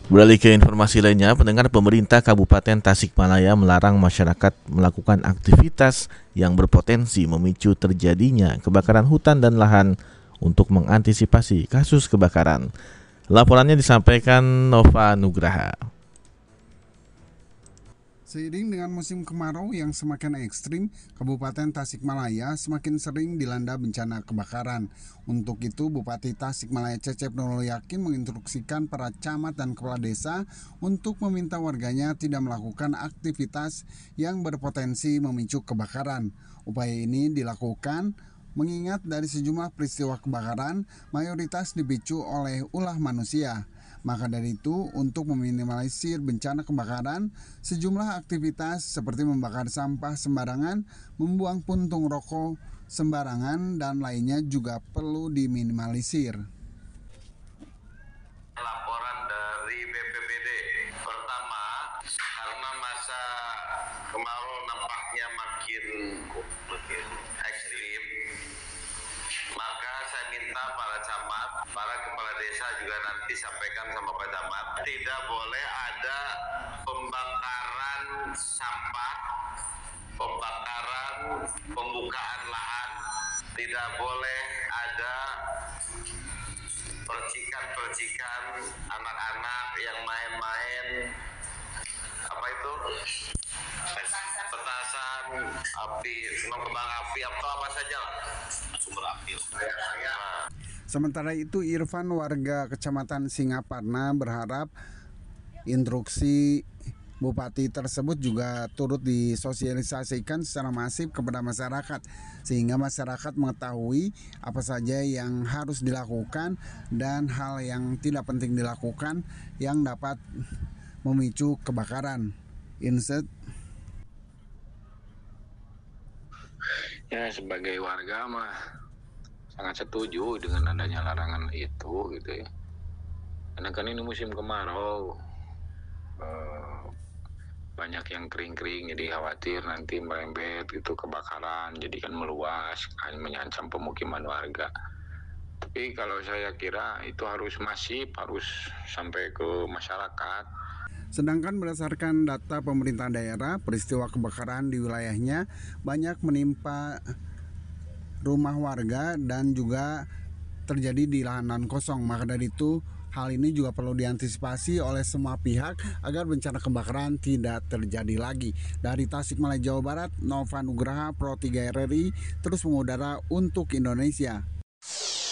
Beralih ke informasi lainnya, pendengar, pemerintah Kabupaten Tasikmalaya melarang masyarakat melakukan aktivitas yang berpotensi memicu terjadinya kebakaran hutan dan lahan untuk mengantisipasi kasus kebakaran. Laporannya disampaikan Nova Nugraha. Seiring dengan musim kemarau yang semakin ekstrim, Kabupaten Tasikmalaya semakin sering dilanda bencana kebakaran. Untuk itu, Bupati Tasikmalaya Cecep Nurul Yakin menginstruksikan para camat dan kepala desa untuk meminta warganya tidak melakukan aktivitas yang berpotensi memicu kebakaran. Upaya ini dilakukan mengingat dari sejumlah peristiwa kebakaran mayoritas dipicu oleh ulah manusia. Maka dari itu, untuk meminimalisir bencana kebakaran, sejumlah aktivitas seperti membakar sampah sembarangan, membuang puntung rokok sembarangan, dan lainnya juga perlu diminimalisir. Laporan dari BPBD. Pertama, karena masa kemarau nampaknya makin ekstrim, maka saya minta para camat, para kepala desa juga nanti sampaikan sama Pak Camat, tidak boleh ada pembakaran sampah, pembakaran pembukaan lahan, tidak boleh ada percikan-percikan anak-anak yang main-main petasan api, kembang api atau apa saja lah, sumber api. Sementara itu, Irfan, warga Kecamatan Singaparna, berharap instruksi Bupati tersebut juga turut disosialisasikan secara masif kepada masyarakat, sehingga masyarakat mengetahui apa saja yang harus dilakukan dan hal yang tidak penting dilakukan yang dapat memicu kebakaran. Insert. Ya, sebagai warga mah sangat setuju dengan adanya larangan itu gitu ya. Karena kan ini musim kemarau, banyak yang kering-kering, jadi khawatir nanti merembet gitu kebakaran, jadi kan meluas, kan mengancam pemukiman warga. Tapi kalau saya kira itu harus masif, harus sampai ke masyarakat. Sedangkan berdasarkan data pemerintah daerah, peristiwa kebakaran di wilayahnya banyak menimpa rumah warga dan juga terjadi di lahan kosong. Maka dari itu, hal ini juga perlu diantisipasi oleh semua pihak agar bencana kebakaran tidak terjadi lagi. Dari Tasikmalaya, Jawa Barat, Nova Nugraha, Pro 3 RRI, terus mengudara untuk Indonesia.